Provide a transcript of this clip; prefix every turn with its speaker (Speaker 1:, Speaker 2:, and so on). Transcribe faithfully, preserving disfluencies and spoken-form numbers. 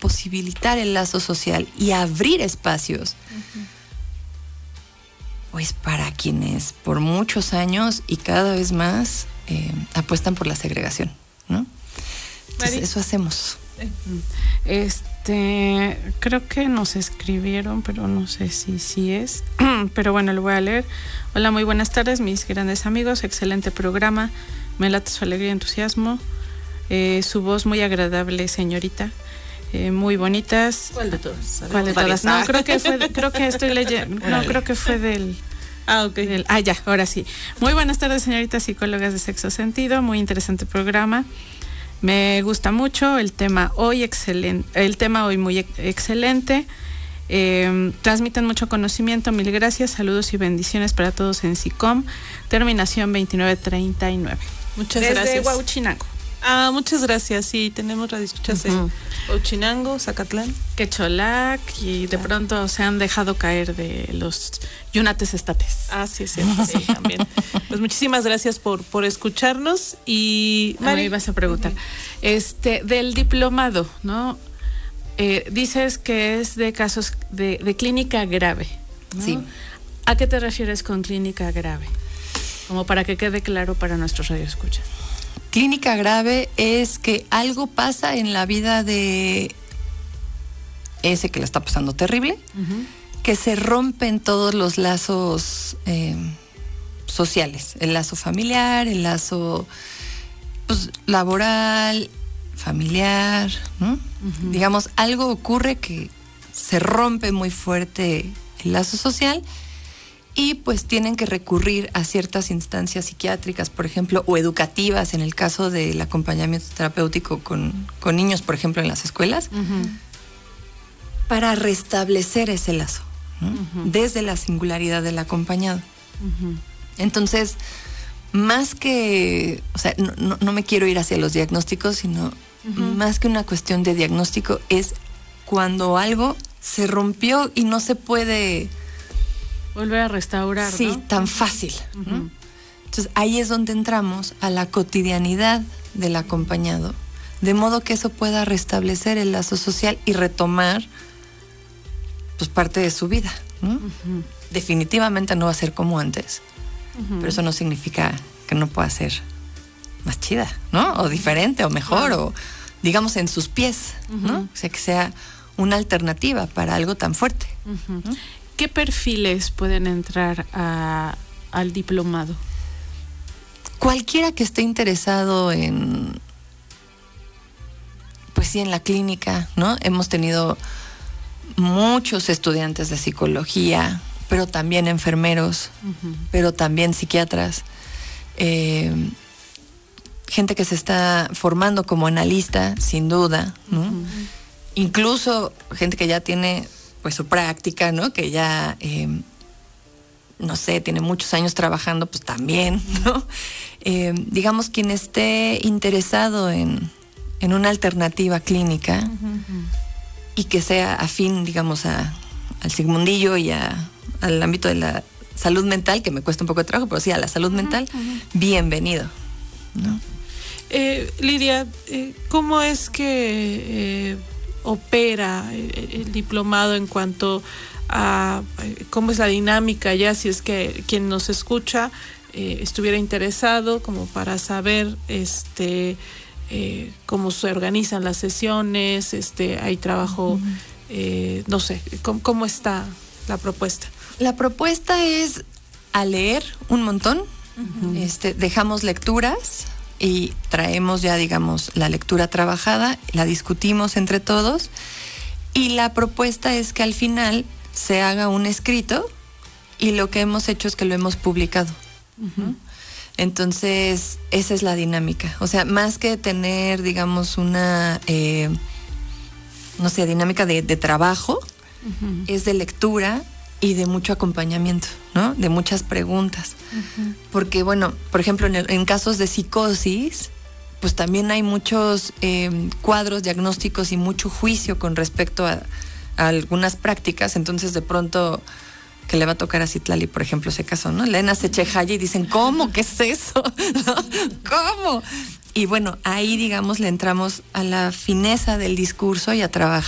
Speaker 1: posibilitar el lazo social y abrir espacios, uh-huh. pues para quienes por muchos años y cada vez más eh, apuestan por la segregación, ¿no? Entonces, Mari, eso hacemos.
Speaker 2: Este, creo que nos escribieron, pero no sé si sí es. Pero bueno, lo voy a leer. Hola, muy buenas tardes, mis grandes amigos. Excelente programa. Me late su alegría y entusiasmo. Eh, su voz muy agradable, señorita. Eh, muy bonitas.
Speaker 3: ¿Cuál de todas?
Speaker 2: ¿Cuál de todas? No, creo que fue, creo que estoy leyendo. No, creo que fue del.
Speaker 3: Ah, ok.
Speaker 2: Del, ah, ya, ahora sí. Muy buenas tardes, señoritas psicólogas de Sexo Sentido. Muy interesante programa. Me gusta mucho el tema hoy excelente, el tema hoy muy excelente. Eh, transmiten mucho conocimiento, mil gracias, saludos y bendiciones para todos en SICOM, terminación veintinueve treinta y nueve.
Speaker 3: Muchas
Speaker 2: Desde
Speaker 3: gracias.
Speaker 2: Desde Huauchinango.
Speaker 3: Ah, muchas gracias. Sí, tenemos radioescuchas uh-huh. en Huauchinango, Zacatlán,
Speaker 2: Quecholac y de pronto se han dejado caer de los yunates estates.
Speaker 3: Ah, sí, es cierto, sí, también. Pues muchísimas gracias por, por escucharnos y
Speaker 2: Mari, me ibas a preguntar. Uh-huh. Este, del diplomado, ¿no? Eh, dices que es de casos de, de clínica grave, ¿no?
Speaker 1: Sí.
Speaker 2: ¿A qué te refieres con clínica grave? Como para que quede claro para nuestros radioescuchas.
Speaker 1: Clínica grave es que algo pasa en la vida de ese que le está pasando terrible, uh-huh. que se rompen todos los lazos eh, sociales, el lazo familiar, el lazo pues, laboral, familiar, ¿no? Uh-huh. Digamos, algo ocurre que se rompe muy fuerte el lazo social. Y pues tienen que recurrir a ciertas instancias psiquiátricas, por ejemplo, o educativas, en el caso del acompañamiento terapéutico con, con niños, por ejemplo, en las escuelas, uh-huh. para restablecer ese lazo, ¿no? Uh-huh. Desde la singularidad del acompañado. Uh-huh. Entonces, más que, o sea, no, no, no me quiero ir hacia los diagnósticos, sino uh-huh. más que una cuestión de diagnóstico, es cuando algo se rompió y no se puede
Speaker 2: volver a restaurar,
Speaker 1: sí,
Speaker 2: ¿no?
Speaker 1: tan fácil,
Speaker 2: uh-huh.
Speaker 1: ¿no? Entonces ahí es donde entramos a la cotidianidad del acompañado, de modo que eso pueda restablecer el lazo social y retomar pues parte de su vida, ¿no? Uh-huh. Definitivamente no va a ser como antes, uh-huh. pero eso no significa que no pueda ser más chida, ¿no? O diferente, o mejor, uh-huh. o digamos en sus pies, uh-huh. ¿no? O sea, que sea una alternativa para algo tan fuerte,
Speaker 2: uh-huh. ¿no? ¿Qué perfiles pueden entrar a, al diplomado?
Speaker 1: Cualquiera que esté interesado en, pues sí, en la clínica, ¿no? Hemos tenido muchos estudiantes de psicología, pero también enfermeros, uh-huh. pero también psiquiatras, eh, gente que se está formando como analista, sin duda, ¿no? Uh-huh. Incluso gente que ya tiene pues su práctica, ¿no? Que ya, eh, no sé, tiene muchos años trabajando, pues también, ¿no? Eh, digamos, quien esté interesado en, en una alternativa clínica uh-huh. y que sea afín, digamos, a, al sigmundillo y a, al ámbito de la salud mental, que me cuesta un poco de trabajo, pero sí, a la salud uh-huh. mental, uh-huh. bienvenido, ¿no?
Speaker 3: Eh, Lidia, eh, ¿cómo es que... Eh, opera el, el diplomado en cuanto a cómo es la dinámica ya, si es que quien nos escucha eh, estuviera interesado como para saber este eh, cómo se organizan las sesiones, este hay trabajo, uh-huh. eh, no sé, ¿cómo, cómo está la propuesta?
Speaker 1: La propuesta es a leer un montón, uh-huh. este, dejamos lecturas y traemos ya, digamos, la lectura trabajada, la discutimos entre todos y la propuesta es que al final se haga un escrito y lo que hemos hecho es que lo hemos publicado. Uh-huh. Entonces, esa es la dinámica. O sea, más que tener, digamos, una, eh, no sé, dinámica de, de trabajo, uh-huh. es de lectura y de mucho acompañamiento, ¿no? De muchas preguntas. Uh-huh. Porque, bueno, por ejemplo, en, el, en casos de psicosis, pues también hay muchos eh, cuadros diagnósticos y mucho juicio con respecto a, a algunas prácticas. Entonces, de pronto, que le va a tocar a Citlali, por ejemplo, ese caso, ¿no? Lena Sechejaya y dicen, ¿cómo? ¿Qué es eso? ¿No? ¿Cómo? Y bueno, ahí, digamos, le entramos a la fineza del discurso y a trabajar